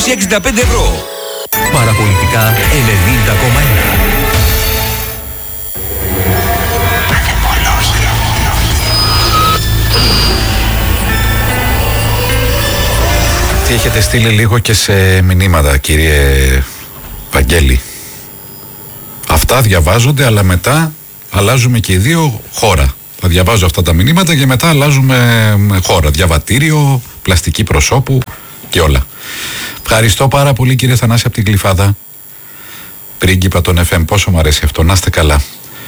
€265. Παραπολιτικά 90,1. Τι έχετε στείλει λίγο και σε μηνύματα, κύριε Βαγγέλη. Αυτά διαβάζονται, αλλά μετά αλλάζουμε και οι δύο χώρα. Θα διαβάζω αυτά τα μηνύματα και μετά αλλάζουμε χώρα. Διαβατήριο, πλαστική προσώπου και όλα. Ευχαριστώ πάρα πολύ, κύριε Θανάση από την Γλυφάδα. Πρίγκιπα των FM, πόσο μου αρέσει αυτό, να είστε καλά.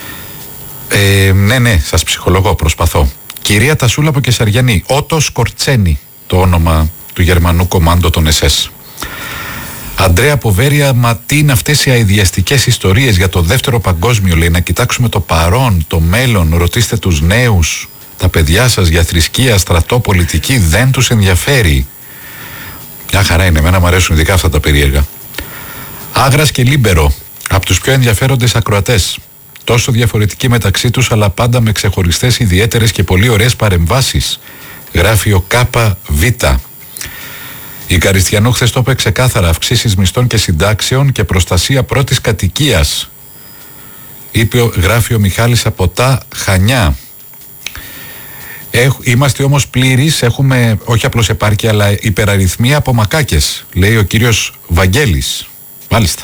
Ναι, σας ψυχολογώ, προσπαθώ. Κυρία Τασούλα από Κεσαριανή, Ότο Σκορτσένη, το όνομα του Γερμανού κομμάντο των SS. Αντρέα Ποβέρια, μα τι είναι αυτές οι αηδιαστικές ιστορίες για το δεύτερο παγκόσμιο, λέει, να κοιτάξουμε το παρόν, το μέλλον, ρωτήστε τους νέους, τα παιδιά σας για θρησκεία, στρατό, πολιτική, δεν τους ενδιαφέρει. Μια χαρά είναι, εμένα μου αρέσουν ειδικά αυτά τα περίεργα. Άγρας και Λίμπερο, από τους πιο ενδιαφέροντες ακροατές. Τόσο διαφορετικοί μεταξύ τους, αλλά πάντα με ξεχωριστές, ιδιαίτερες και πολύ ωραίες παρεμβάσεις. Γράφει ο ΚΒ. Η Καριστιανού χθες το είπε ξεκάθαρα, αυξήσεις μισθών και συντάξεων και προστασία πρώτης κατοικίας. Γράφει ο Μιχάλης από τα Χανιά. Είμαστε όμως πλήρεις, έχουμε όχι απλώς επάρκεια αλλά υπεραριθμία από μακάκες, λέει ο κύριος Βαγγέλης. Μάλιστα.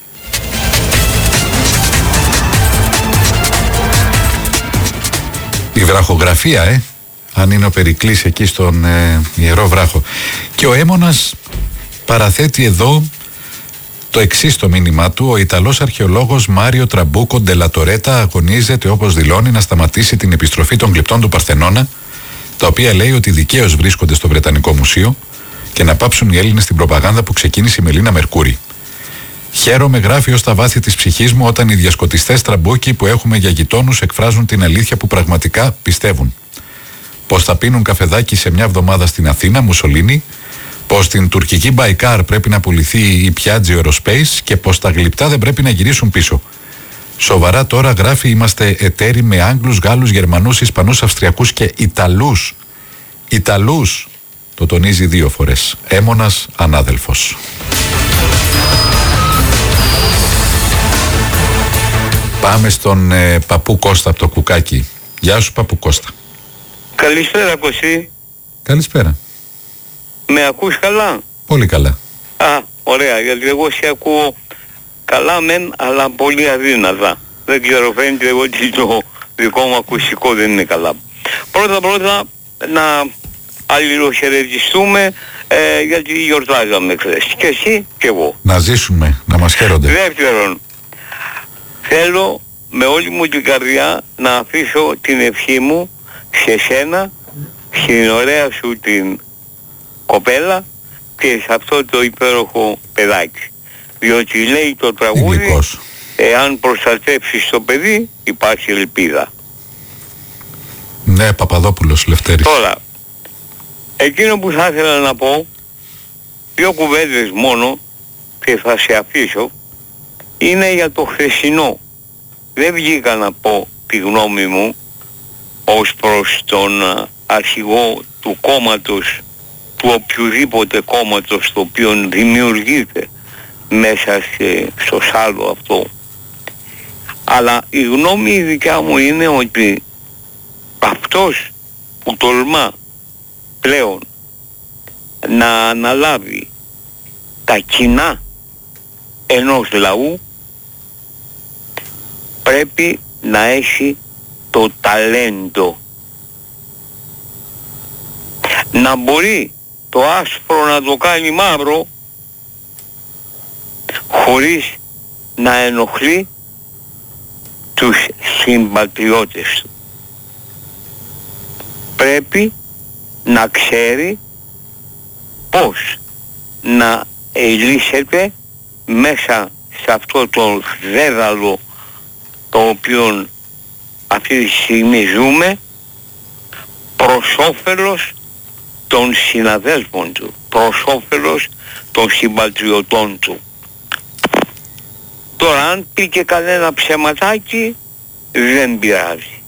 Η βραχογραφία, αν είναι ο Περικλής εκεί στον Ιερό Βράχο. Και ο Έμονας παραθέτει εδώ το εξής το μήνυμά του: ο Ιταλός αρχαιολόγος Μάριο Τραμπούκο Ντελατορέτα αγωνίζεται, όπως δηλώνει, να σταματήσει την επιστροφή των γλυπτών του Παρθενώνα, τα οποία λέει ότι δικαίως βρίσκονται στο Βρετανικό Μουσείο, και να πάψουν οι Έλληνες την προπαγάνδα που ξεκίνησε η Μελίνα Μερκούρη. Χαίρομαι, γράφει, ως τα βάθη της ψυχής μου, όταν οι διασκοτιστές τραμπούκοι που έχουμε για γειτόνους εκφράζουν την αλήθεια που πραγματικά πιστεύουν. Πως θα πίνουν καφεδάκι σε μια εβδομάδα στην Αθήνα, Μουσολίνη, πως στην τουρκική Μπαϊκάρ πρέπει να πουληθεί η Piaggio Aerospace και πως τα γλυπτά δεν πρέπει να γυρίσουν πίσω. Σοβαρά τώρα, γράφει, είμαστε εταίροι με Άγγλους, Γάλλους, Γερμανούς, Ισπανούς, Αυστριακούς και Ιταλούς. Ιταλούς, το τονίζει 2 φορές. Έμονας ανάδελφος. Πάμε στον παππού Κώστα από το Κουκάκι. Γεια σου, παππού Κώστα. Καλησπέρα, Κωστή. Καλησπέρα. Με ακούς καλά? Πολύ καλά. Ωραία, γιατί εγώ σε ακούω καλά μεν, αλλά πολύ αδύνατα. Δεν ξέρω, φαίνεται ότι το δικό μου ακουστικό δεν είναι καλά. Πρώτα να αλληλοχαιρετιστούμε, γιατί γιορτάζαμε χθες. Και εσύ και εγώ. Να ζήσουμε, να μας χαίρονται. Δεύτερον, θέλω με όλη μου την καρδιά να αφήσω την ευχή μου σε σένα, στην ωραία σου την κοπέλα και σε αυτό το υπέροχο παιδάκι. Διότι λέει το τραγούδι, εάν προστατεύσεις το παιδί υπάρχει ελπίδα. Ναι, Παπαδόπουλος, Λευτέρης. Τώρα, εκείνο που θα ήθελα να πω, 2 κουβέντες μόνο και θα σε αφήσω, είναι για το χθεσινό. Δεν βγήκα να πω τη γνώμη μου ως προς τον αρχηγό του κόμματος, του οποιοδήποτε κόμματος το οποίο δημιουργείται μέσα στο σάλο αυτό. Αλλά η γνώμη η δικιά μου είναι ότι αυτός που τολμά πλέον να αναλάβει τα κοινά ενός λαού πρέπει να έχει το ταλέντο να μπορεί το άσπρο να το κάνει μαύρο χωρίς να ενοχλεί τους συμπατριώτες του. Πρέπει να ξέρει πώς να ελύσεται μέσα σε αυτό το δέδαλο το οποίο αυτή τη στιγμή ζούμε προς όφελος των συναδέλφων του, προς όφελος των συμπατριωτών του. Τώρα αν πει και κανένα ψεματάκι δεν πειράζει.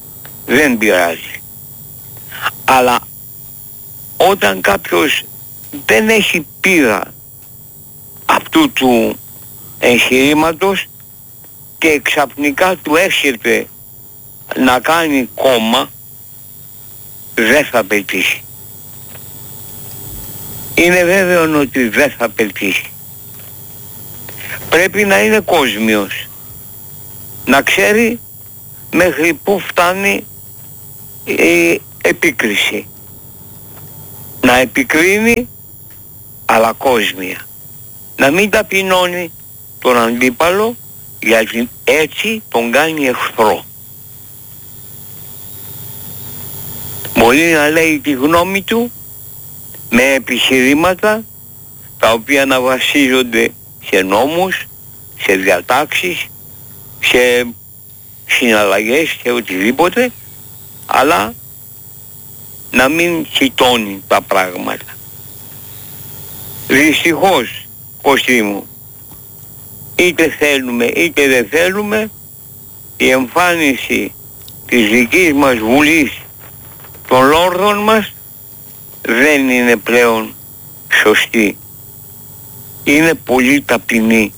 Δεν πειράζει. Αλλά όταν κάποιος δεν έχει πείρα αυτού του εγχειρήματος και ξαφνικά του έρχεται να κάνει κόμμα, δεν θα πετύχει. Είναι βέβαιο ότι δεν θα πετύχει. Πρέπει να είναι κόσμιος, να ξέρει μέχρι πού φτάνει η επίκριση, να επικρίνει αλλά κόσμια, να μην ταπεινώνει τον αντίπαλο, γιατί έτσι τον κάνει εχθρό. Μπορεί να λέει τη γνώμη του με επιχειρήματα τα οποία να βασίζονται σε νόμους, σε διατάξεις, σε συναλλαγές, σε οτιδήποτε, αλλά να μην χιτώνει τα πράγματα. Δυστυχώς, Κωστή μου, είτε θέλουμε είτε δεν θέλουμε, η εμφάνιση της δικής μας Βουλής των Λόρδων μας δεν είναι πλέον σωστή. Είναι πολύ ταπεινή.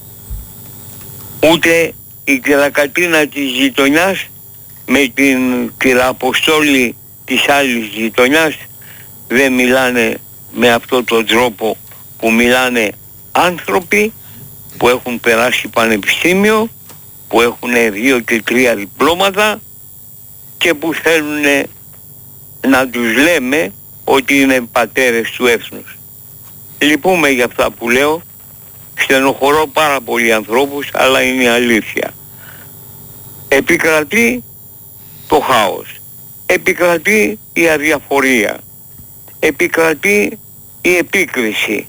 Ούτε η κυρακατίνα της γειτονιάς με την κυρααποστόλη της άλλης γειτονιάς δεν μιλάνε με αυτόν τον τρόπο που μιλάνε άνθρωποι που έχουν περάσει πανεπιστήμιο, που έχουν 2 και 3 διπλώματα και που θέλουν να τους λέμε ότι είναι πατέρες του έθνους. Λυπούμε για αυτά που λέω, στενοχωρώ πάρα πολλοί ανθρώπους, αλλά είναι η αλήθεια. Επικρατεί το χάος, επικρατεί η αδιαφορία, επικρατεί η επίκριση.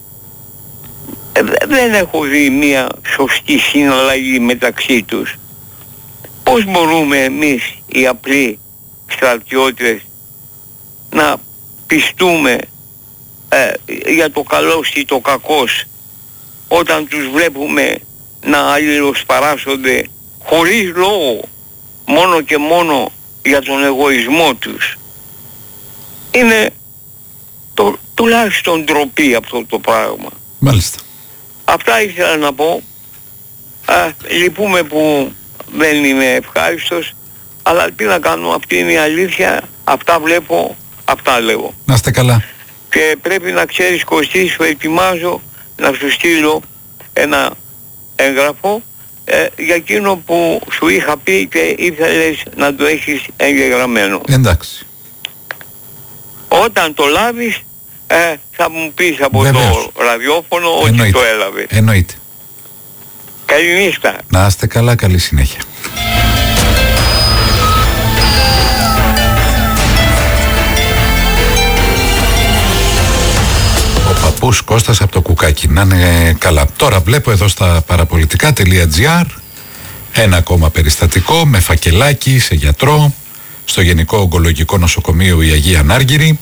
Δεν έχω δει μια σωστή συναλλαγή μεταξύ τους. Πώς μπορούμε εμείς οι απλοί στρατιώτες να πιστούμε για το καλός ή το κακός όταν τους βλέπουμε να αλληλοσπαράσσονται χωρίς λόγο, μόνο και μόνο για τον εγωισμό τους? Είναι τουλάχιστον ντροπή αυτό το πράγμα. Μάλιστα. Αυτά ήθελα να πω. Λυπούμε που δεν είμαι ευχάριστος, αλλά τι να κάνω, αυτή είναι η αλήθεια. Αυτά βλέπω, αυτά λέω. Να είστε καλά. Και πρέπει να ξέρεις, Κωστή, σου ετοιμάζω να σου στείλω ένα έγγραφο για εκείνο που σου είχα πει και ήθελες να το έχεις εγγεγραμμένο. Εντάξει. Όταν το λάβεις θα μου πεις από Βεβαίως. το ραδιόφωνο ότι Εννοείται. το έλαβες. Εννοείται. Καληνύχτα. Να είστε καλά, καλή συνέχεια. Ο παππούς Κώστας από το Κουκάκι, να είναι καλά. Τώρα βλέπω εδώ στα παραπολιτικά.gr ένα ακόμα περιστατικό με φακελάκι σε γιατρό στο Γενικό Ογκολογικό Νοσοκομείο η Αγία Ανάργυρη,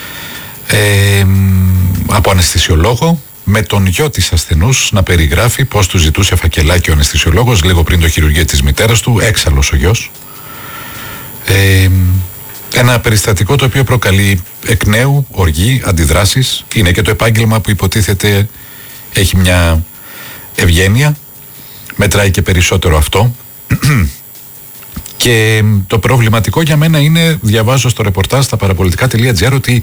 από αναισθησιολόγο, με τον γιο της ασθενούς να περιγράφει πως του ζητούσε φακελάκι ο αναισθησιολόγος λίγο πριν το χειρουργείο της μητέρας του, έξαλλος ο γιος. Ένα περιστατικό το οποίο προκαλεί εκ νέου οργή, αντιδράσεις. Είναι και το επάγγελμα που υποτίθεται έχει μια ευγένεια, μετράει και περισσότερο αυτό. Και το προβληματικό για μένα είναι, διαβάζω στο ρεπορτάζ στα παραπολιτικά.gr, ότι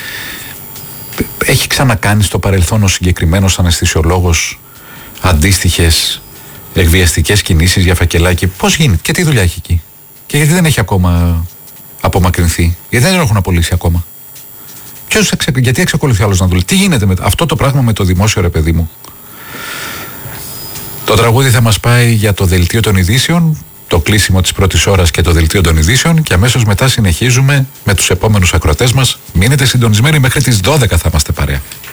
έχει ξανακάνει στο παρελθόν ο συγκεκριμένος αναισθησιολόγος αντίστοιχες εκβιαστικές κινήσεις για φακελάκι. Πώς γίνεται και τι δουλειά έχει εκεί? Και γιατί δεν έχει ακόμα απομακρυνθεί? Γιατί δεν τον έχουν απολύσει ακόμα? Γιατί εξακολουθεί άλλος να δουλεύει? Τι γίνεται με αυτό το πράγμα με το δημόσιο, ρε παιδί μου? Το τραγούδι θα μας πάει για το δελτίο των ειδήσεων, το κλείσιμο της πρώτης ώρας και το δελτίο των ειδήσεων, και αμέσως μετά συνεχίζουμε με τους επόμενους ακροατές μας. Μείνετε συντονισμένοι, μέχρι τις 12 θα είμαστε παρέα.